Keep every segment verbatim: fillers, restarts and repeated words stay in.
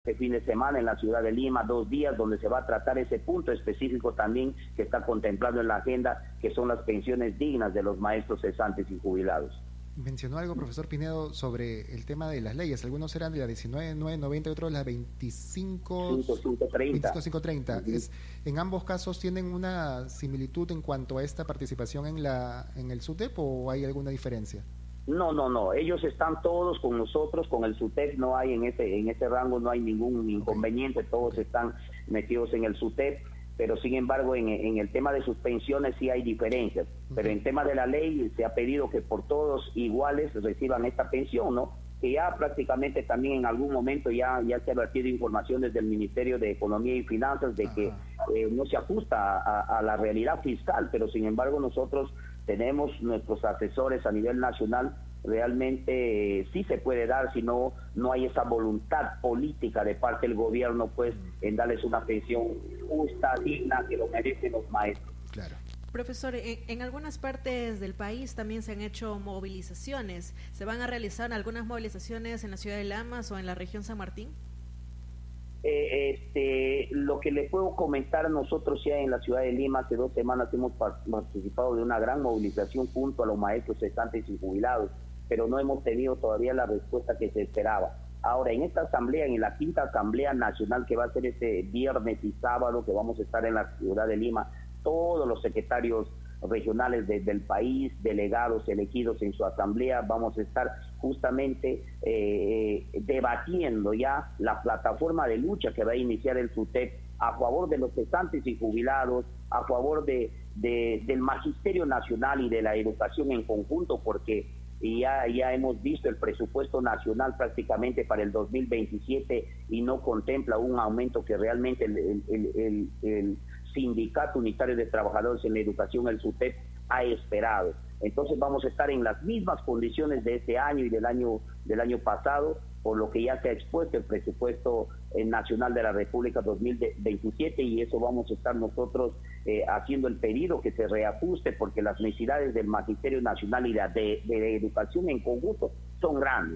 este fin de semana en la ciudad de Lima, dos días donde se va a tratar ese punto específico también que está contemplado en la agenda, que son las pensiones dignas de los maestros cesantes y jubilados. Mencionó algo, profesor Pinedo, sobre el tema de las leyes. Algunos eran de la diecinueve mil novecientos noventa y otros de la veinticinco mil treinta. Uh-huh. Es, ¿En ambos casos tienen una similitud en cuanto a esta participación en, la, en el SUTEP o hay alguna diferencia? No, no, no. Ellos están todos con nosotros, con el SUTEP. No hay en ese en ese rango, no hay ningún inconveniente. Okay. Todos están metidos en el SUTEP. Pero sin embargo en, en el tema de sus pensiones sí hay diferencias, uh-huh. Pero en tema de la ley se ha pedido que por todos iguales reciban esta pensión, ¿no? Que ya prácticamente también en algún momento ya, ya se ha vertido información desde el Ministerio de Economía y Finanzas de que eh, no se ajusta a, a la realidad fiscal, pero sin embargo nosotros tenemos nuestros asesores a nivel nacional. Realmente eh, sí se puede dar, si no, no hay esa voluntad política de parte del gobierno, pues, en darles una pensión justa, digna, que lo merecen los maestros. Claro. Profesor, en, en algunas partes del país también se han hecho movilizaciones. ¿Se van a realizar algunas movilizaciones en la ciudad de Lamas o en la región San Martín? Eh, este, lo que le puedo comentar, nosotros ya en la ciudad de Lima hace dos semanas hemos participado de una gran movilización junto a los maestros cesantes y jubilados, pero no hemos tenido todavía la respuesta que se esperaba. Ahora, en esta asamblea, en la quinta asamblea nacional que va a ser este viernes y sábado, que vamos a estar en la ciudad de Lima, todos los secretarios regionales de, del país, delegados elegidos en su asamblea, vamos a estar justamente eh, debatiendo ya la plataforma de lucha que va a iniciar el SUTEP a favor de los cesantes y jubilados, a favor de, de, del magisterio nacional y de la educación en conjunto, porque ya, ya hemos visto el presupuesto nacional prácticamente para el dos mil veintisiete y no contempla un aumento que realmente el, el, el, el, el Sindicato Unitario de Trabajadores en la Educación, el SUTEP, ha esperado. Entonces vamos a estar en las mismas condiciones de este año y del año del año pasado, por lo que ya se ha expuesto el presupuesto eh, nacional de la República dos mil veintisiete, y eso vamos a estar nosotros eh, haciendo el pedido que se reajuste, porque las necesidades del Magisterio Nacional y la de, de educación en conjunto son grandes.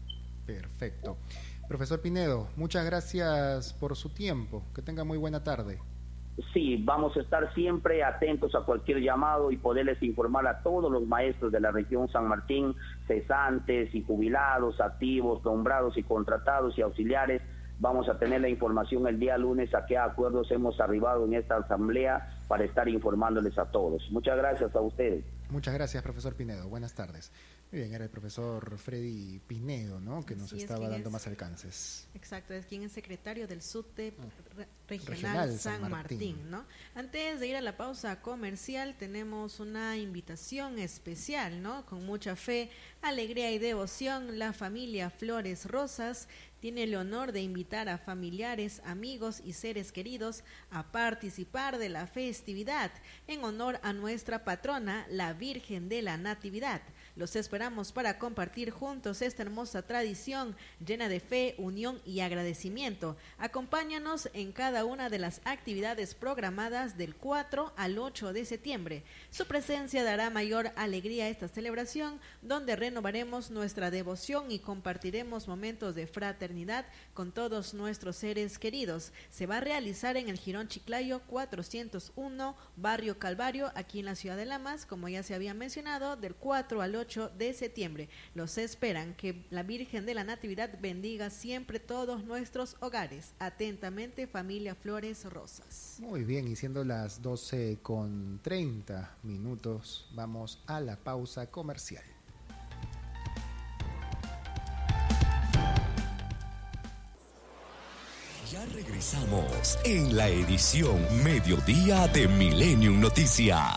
Perfecto. Profesor Pinedo, muchas gracias por su tiempo. Que tenga muy buena tarde. Sí, vamos a estar siempre atentos a cualquier llamado y poderles informar a todos los maestros de la región San Martín, cesantes y jubilados, activos, nombrados y contratados y auxiliares. Vamos a tener la información el día lunes a qué acuerdos hemos arribado en esta asamblea para estar informándoles a todos. Muchas gracias a ustedes. Muchas gracias, profesor Pinedo. Buenas tardes. Muy bien, era el profesor Freddy Pinedo, ¿no? Que nos Así estaba dando es, más alcances. Exacto, es quien es secretario del SUTEP Re Regional, Regional San, San Martín. Martín, ¿no? Antes de ir a la pausa comercial, tenemos una invitación especial, ¿no? Con mucha fe, alegría y devoción, la familia Flores Rosas tiene el honor de invitar a familiares, amigos y seres queridos a participar de la festividad en honor a nuestra patrona, la Virgen de la Natividad. Los esperamos para compartir juntos esta hermosa tradición llena de fe, unión y agradecimiento. Acompáñanos en cada una de las actividades programadas del cuatro al ocho de septiembre. Su presencia dará mayor alegría a esta celebración, donde renovaremos nuestra devoción y compartiremos momentos de fraternidad con todos nuestros seres queridos. Se va a realizar en el Jirón Chiclayo cuatrocientos uno, Barrio Calvario, aquí en la ciudad de Lamas, como ya se había mencionado, del cuatro al ocho de septiembre. Los esperan. Que la Virgen de la Natividad bendiga siempre todos nuestros hogares. Atentamente, familia Flores Rosas. Muy bien, y siendo las doce con treinta minutos, vamos a la pausa comercial. Ya regresamos en la edición Mediodía de Millennium Noticias.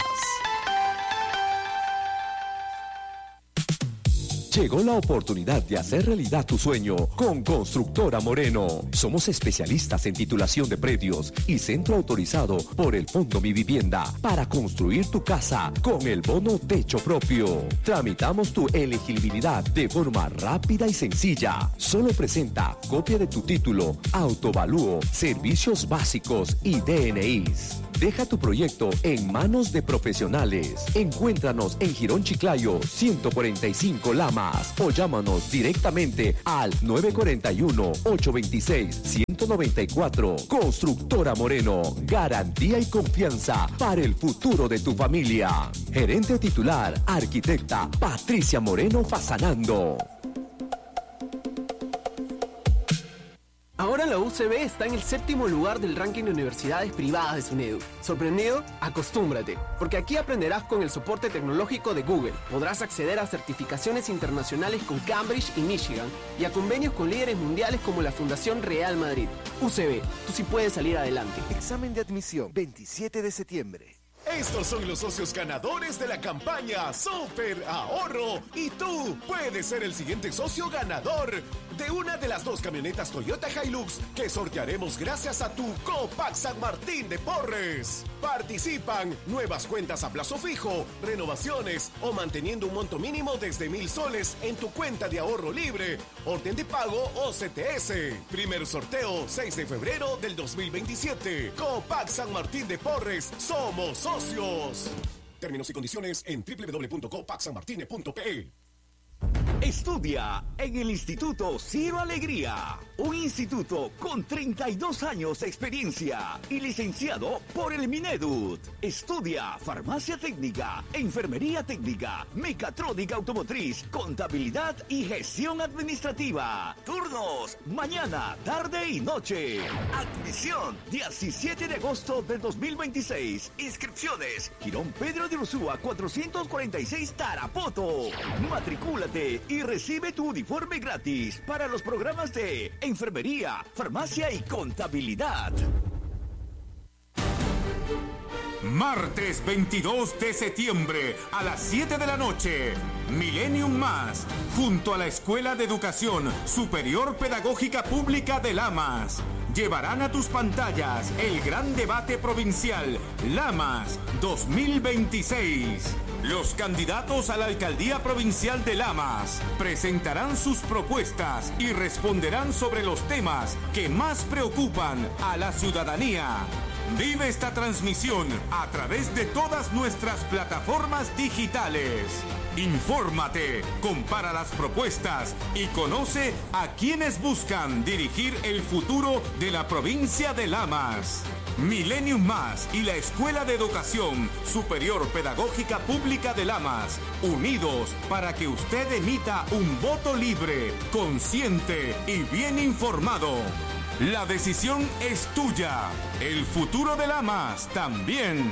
Llegó la oportunidad de hacer realidad tu sueño con Constructora Moreno. Somos especialistas en titulación de predios y centro autorizado por el Fondo Mi Vivienda para construir tu casa con el bono techo propio. Tramitamos tu elegibilidad de forma rápida y sencilla. Solo presenta copia de tu título, autovalúo, servicios básicos y D N Is. Deja tu proyecto en manos de profesionales. Encuéntranos en Girón Chiclayo, ciento cuarenta y cinco Lamas, o llámanos directamente al nueve cuatro uno, ocho dos seis, uno nueve cuatro. Constructora Moreno, garantía y confianza para el futuro de tu familia. Gerente titular, arquitecta Patricia Moreno Fasanando. Ahora la U C B está en el séptimo lugar del ranking de universidades privadas de SUNEDU. ¿Sorprendido? Acostúmbrate, porque aquí aprenderás con el soporte tecnológico de Google. Podrás acceder a certificaciones internacionales con Cambridge y Michigan y a convenios con líderes mundiales como la Fundación Real Madrid. U C B, tú sí puedes salir adelante. Examen de admisión, veintisiete de septiembre. Estos son los socios ganadores de la campaña Super Ahorro y tú puedes ser el siguiente socio ganador de una de las dos camionetas Toyota Hilux que sortearemos gracias a tu Copac San Martín de Porres. Participan nuevas cuentas a plazo fijo, renovaciones o manteniendo un monto mínimo desde mil soles en tu cuenta de ahorro libre, orden de pago o C T S. Primer sorteo seis de febrero del dos mil veintisiete. Copac San Martín de Porres, somos socios. Términos y condiciones en doble u doble u doble u punto copac san martine punto p e. Estudia en el Instituto Ciro Alegría, un instituto con treinta y dos años de experiencia y licenciado por el Mineduc. Estudia farmacia técnica, enfermería técnica, mecatrónica automotriz, contabilidad y gestión administrativa. Turnos, mañana, tarde y noche. Admisión, diecisiete de agosto del dos mil veintiséis. Inscripciones, Girón Pedro de Ursúa cuatrocientos cuarenta y seis Tarapoto. Matricúlate y recibe tu uniforme gratis para los programas de enfermería, farmacia y contabilidad. Martes veintidós de septiembre a las siete de la noche, Millennium Más, junto a la Escuela de Educación Superior Pedagógica Pública de Lamas. Llevarán a tus pantallas el gran debate provincial Lamas dos mil veintiséis. Los candidatos a la alcaldía provincial de Lamas presentarán sus propuestas y responderán sobre los temas que más preocupan a la ciudadanía. Vive esta transmisión a través de todas nuestras plataformas digitales. Infórmate, compara las propuestas y conoce a quienes buscan dirigir el futuro de la provincia de Lamas. Millennium Más y la Escuela de Educación Superior Pedagógica Pública de Lamas, unidos para que usted emita un voto libre, consciente y bien informado. La decisión es tuya. El futuro de Lamas también.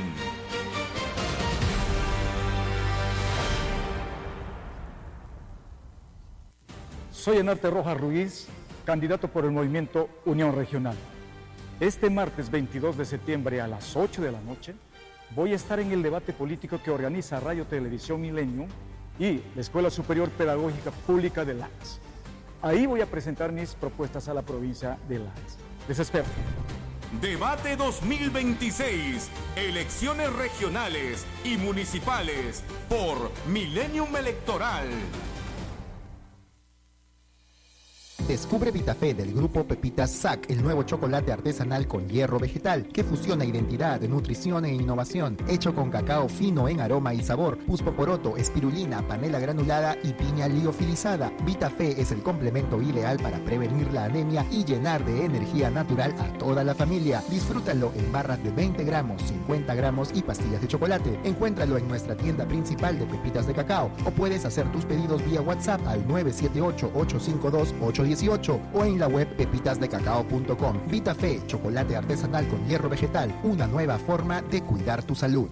Soy Enarte Rojas Ruiz, candidato por el movimiento Unión Regional. Este martes veintidós de septiembre a las ocho de la noche voy a estar en el debate político que organiza Radio Televisión Milenio y la Escuela Superior Pedagógica Pública de Lamas. Ahí voy a presentar mis propuestas a la provincia de Lamas. Les espero. Debate dos mil veintiséis, elecciones regionales y municipales por Millennium Electoral. Descubre Vitafé del grupo Pepitas S A C, el nuevo chocolate artesanal con hierro vegetal que fusiona identidad, nutrición e innovación, hecho con cacao fino en aroma y sabor, puspoporoto, espirulina, panela granulada y piña liofilizada. Vitafé es el complemento ideal para prevenir la anemia y llenar de energía natural a toda la familia. Disfrútalo en barras de veinte gramos, cincuenta gramos y pastillas de chocolate. Encuéntralo en nuestra tienda principal de Pepitas de Cacao o puedes hacer tus pedidos vía WhatsApp al nueve siete ocho, ocho cinco dos, ocho uno ocho o en la web pepitas de cacao punto com. Vitafé, chocolate artesanal con hierro vegetal, una nueva forma de cuidar tu salud.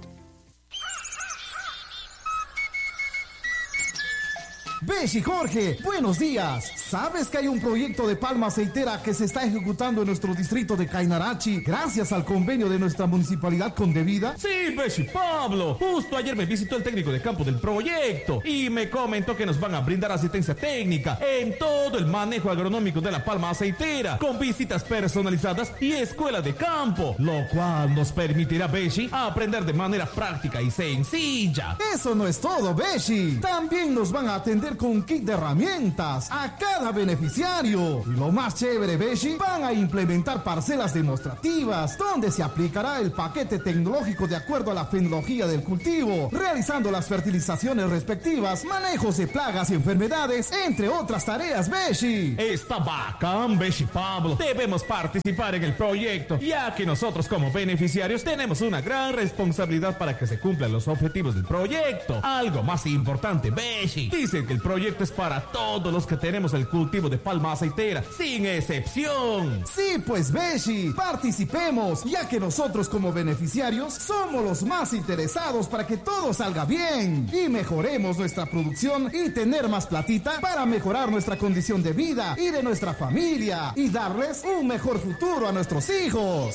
Beshi Jorge, buenos días. ¿Sabes que hay un proyecto de palma aceitera que se está ejecutando en nuestro distrito de Cainarachi gracias al convenio de nuestra municipalidad con Devida? Sí, Beshi Pablo. Justo ayer me visitó el técnico de campo del proyecto y me comentó que nos van a brindar asistencia técnica en todo el manejo agronómico de la palma aceitera, con visitas personalizadas y escuela de campo, lo cual nos permitirá, Beshi, aprender de manera práctica y sencilla. Eso no es todo, Beshi. También nos van a atender con kit de herramientas a cada cada beneficiario. Y lo más chévere, Beshi, van a implementar parcelas demostrativas donde se aplicará el paquete tecnológico de acuerdo a la fenología del cultivo, realizando las fertilizaciones respectivas, manejos de plagas y enfermedades, entre otras tareas, Beshi. Está bacán, Beshi Pablo. Debemos participar en el proyecto, ya que nosotros como beneficiarios tenemos una gran responsabilidad para que se cumplan los objetivos del proyecto. Algo más importante, Beshi, dicen que el proyecto es para todos los que tenemos el cultivo de palma aceitera, sin excepción. Sí, pues, Beshi, participemos, ya que nosotros como beneficiarios somos los más interesados para que todo salga bien y mejoremos nuestra producción y tener más platita para mejorar nuestra condición de vida y de nuestra familia y darles un mejor futuro a nuestros hijos.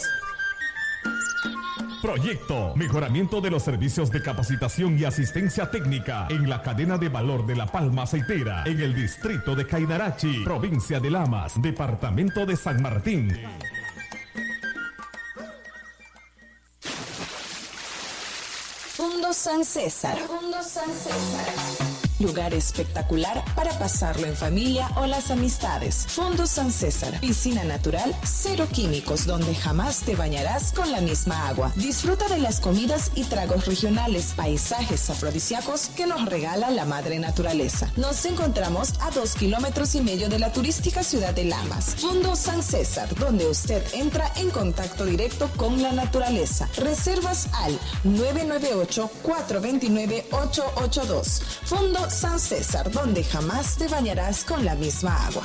Proyecto Mejoramiento de los servicios de capacitación y asistencia técnica en la cadena de valor de la palma aceitera en el distrito de Cainarachi, provincia de Lamas, departamento de San Martín. Fundo San César. Fundo San César. Lugar espectacular para pasarlo en familia o las amistades. Fundo San César. Piscina natural, cero químicos, donde jamás te bañarás con la misma agua. Disfruta de las comidas y tragos regionales, paisajes afrodisíacos que nos regala la madre naturaleza. Nos encontramos a dos kilómetros y medio de la turística ciudad de Lamas. Fundo San César, donde usted entra en contacto directo con la naturaleza. Reservas al nueve nueve ocho, cuatro dos nueve, ocho ocho dos. Fundo San César, donde jamás te bañarás con la misma agua.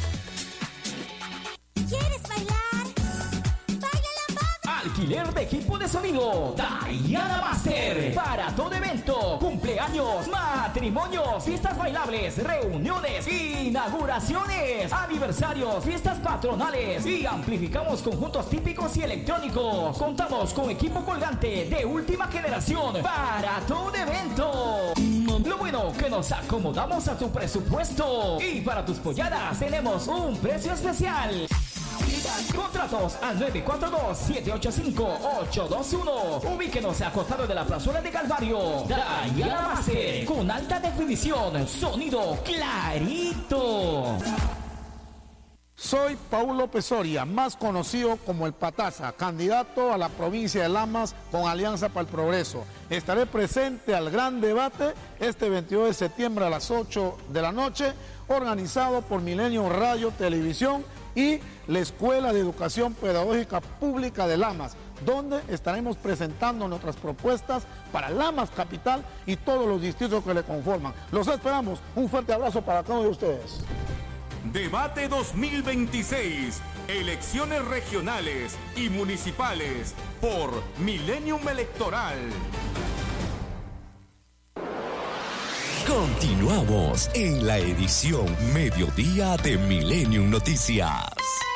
¿Quieres bailar? ¡Baila lambada! Alquiler de equipo de sonido Diana Master. Para todo evento, cumpleaños, matrimonios, fiestas bailables, reuniones, inauguraciones, aniversarios, fiestas patronales y amplificamos conjuntos típicos y electrónicos. Contamos con equipo colgante de última generación para todo evento. Lo bueno que nos acomodamos a tu presupuesto y para tus polladas tenemos un precio especial. Contratos al nueve cuatro dos, siete ocho cinco, ocho dos uno. Ubíquenos a costado de la plazuela de Calvario. Diana Master, con alta definición, sonido clarito. Soy Paulo Pesoria, más conocido como el Pataza, candidato a la provincia de Lamas con Alianza para el Progreso. Estaré presente al gran debate este veintidós de septiembre a las ocho de la noche, organizado por Milenio Radio Televisión y la Escuela de Educación Pedagógica Pública de Lamas, donde estaremos presentando nuestras propuestas para Lamas Capital y todos los distritos que le conforman. Los esperamos. Un fuerte abrazo para cada uno de ustedes. Debate dos mil veintiséis. Elecciones regionales y municipales por Millennium Electoral. Continuamos en la edición Mediodía de Millennium Noticias.